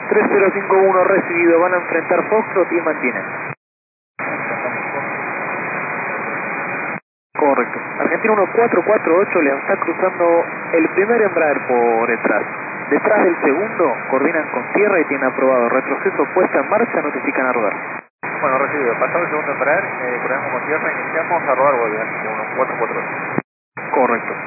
3051 recibido, van a enfrentar Foxtrot y mantienen. Correcto. Argentina 1448 le está cruzando el primer Embraer por detrás. Detrás del segundo, coordinan con tierra y tienen aprobado retroceso, puesta en marcha, notifican a rodar. Bueno, recibido. Pasado el segundo Embraer, coordinamos con tierra, iniciamos a rodar vuelve, Argentina 1448. Correcto.